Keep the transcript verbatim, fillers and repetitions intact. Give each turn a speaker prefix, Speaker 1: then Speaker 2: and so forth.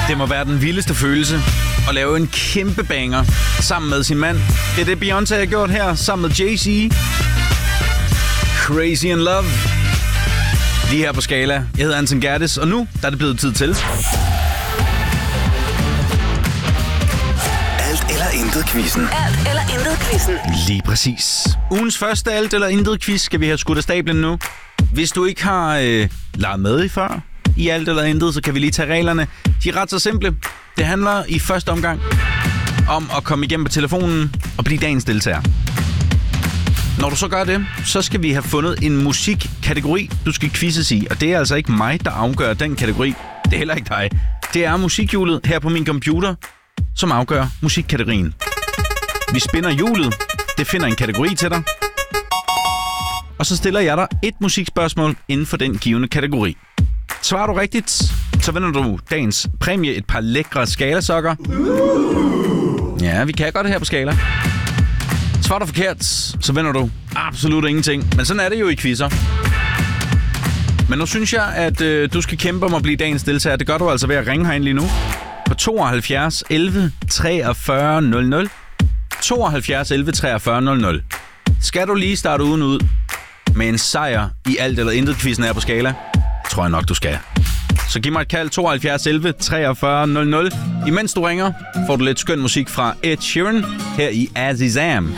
Speaker 1: Det må være den vildeste følelse at lave en kæmpe banger sammen med sin mand. Det er det, Beyoncé har gjort her sammen med Jay-Z. Crazy in Love. Lige her på Skala. Jeg hedder Anton Gerdes, og nu der er det blevet tid til...
Speaker 2: Alt eller intet quizzen.
Speaker 3: Alt eller intet quizzen.
Speaker 1: Lige præcis. Ugens første alt eller intet quiz skal vi have skudt af stablen nu. Hvis du ikke har øh, leget med i før i alt eller intet, så kan vi lige tage reglerne. De er ret så simple. Det handler i første omgang om at komme igennem på telefonen og blive dagens deltager. Når du så gør det, så skal vi have fundet en musikkategori, du skal quizzes i. Og det er altså ikke mig, der afgør den kategori. Det er heller ikke dig. Det er musikhjulet her på min computer, som afgør musikkategorien. Vi spinner hjulet. Det finder en kategori til dig. Og så stiller jeg dig et musikspørgsmål inden for den givne kategori. Svarer du rigtigt, så vinder du dagens præmie, et par lækre Skala-sokker. Ja, vi kan godt det her på Skala. Svarer du forkert, så vinder du absolut ingenting. Men sådan er det jo i quizzer. Men nu synes jeg, at øh, du skal kæmpe om at blive dagens deltager. Det gør du altså ved at ringe herind lige nu. På tooghalvfjerds elleve treogfyrre nul nul. tooghalvfjerds elleve treogfyrre nul nul. Skal du lige starte uden ud med en sejr i alt eller intet quizzen her på Skala? Tror jeg nok, du skal. Så giv mig et kald tooghalvfjerds elleve treogfyrre nul nul. Imens du ringer, får du lidt skøn musik fra Ed Sheeran her i Azizam.